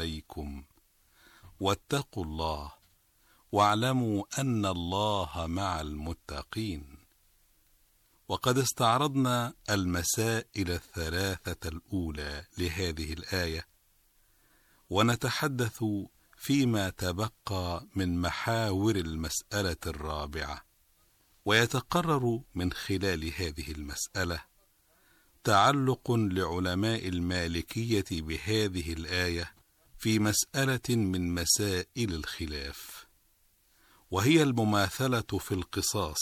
عليكم واتقوا الله واعلموا أن الله مع المتقين. وقد استعرضنا المسائل الثلاثة الأولى لهذه الآية، ونتحدث فيما تبقى من محاور المسألة الرابعة. ويتقرر من خلال هذه المسألة تعلق لعلماء المالكية بهذه الآية في مسألة من مسائل الخلاف، وهي المماثلة في القصاص،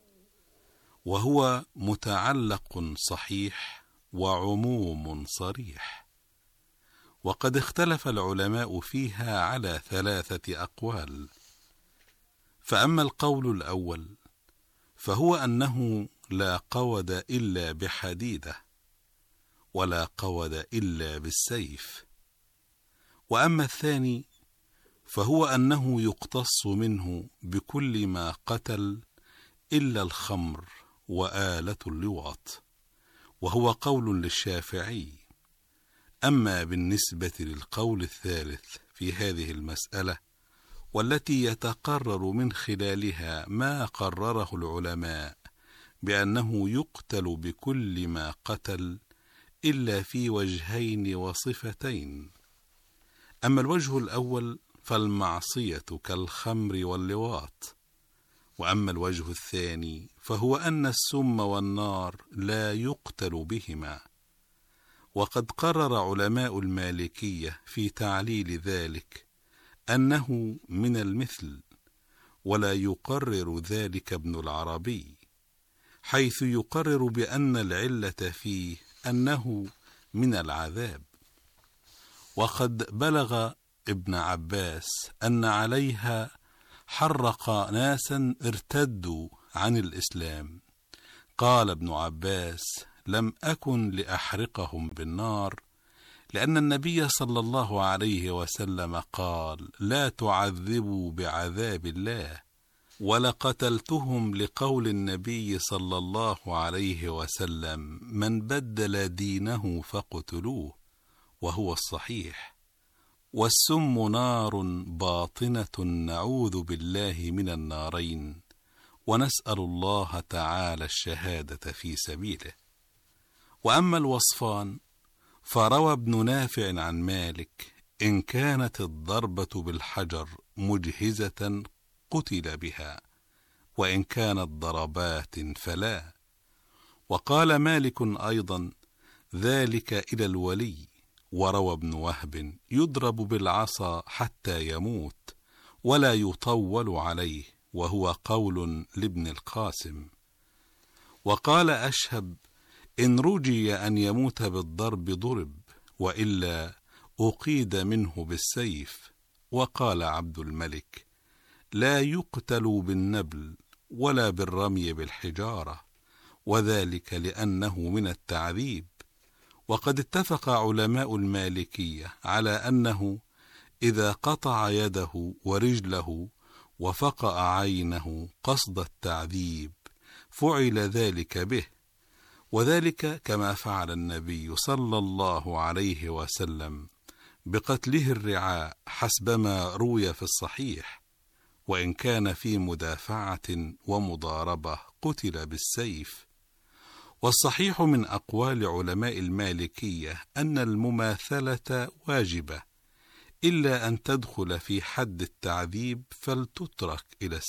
وهو متعلق صحيح وعموم صريح. وقد اختلف العلماء فيها على 3 أقوال. فأما القول الأول فهو أنه لا قود إلا بحديدة، ولا قود إلا بالسيف. وأما الثاني فهو أنه يقتص منه بكل ما قتل إلا الخمر وآلة اللواط، وهو قول للشافعي. أما بالنسبة للقول الثالث في هذه المسألة، والتي يتقرر من خلالها ما قرره العلماء بأنه يقتل بكل ما قتل إلا في وجهين وصفتين. أما الوجه الأول فالمعصية كالخمر واللواط، وأما الوجه الثاني فهو أن السم والنار لا يقتل بهما. وقد قرر علماء المالكية في تعليل ذلك أنه من المثل، ولا يقرر ذلك ابن العربي، حيث يقرر بأن العلة فيه أنه من العذاب. وقد بلغ ابن عباس أن عليها حرق ناسا ارتدوا عن الإسلام. قال ابن عباس: لم أكن لأحرقهم بالنار، لأن النبي صلى الله عليه وسلم قال: لا تعذبوا بعذاب الله. ولقتلتهم لقول النبي صلى الله عليه وسلم: من بدل دينه فاقتلوه، وهو الصحيح. والسم نار باطنة، نعوذ بالله من النارين، ونسأل الله تعالى الشهادة في سبيله. وأما الوصفان فروى ابن نافع عن مالك: إن كانت الضربة بالحجر مجهزة قتل بها، وإن كانت ضربات فلا. وقال مالك أيضا ذلك إلى الولي. وروى ابن وهب: يضرب بالعصا حتى يموت ولا يطول عليه، وهو قول لابن القاسم. وقال أشهب: إن رجي أن يموت بالضرب ضرب، وإلا أقيد منه بالسيف. وقال عبد الملك: لا يقتل بالنبل ولا بالرمي بالحجارة، وذلك لأنه من التعذيب. وقد اتفق علماء المالكية على أنه إذا قطع يده ورجله وفقأ عينه قصد التعذيب فعل ذلك به، وذلك كما فعل النبي صلى الله عليه وسلم بقتله الرعاء حسبما روي في الصحيح. وإن كان في مدافعة ومضاربة قتل بالسيف. والصحيح من أقوال علماء المالكية أن المماثلة واجبة، إلا أن تدخل في حد التعذيب فلتترك إلى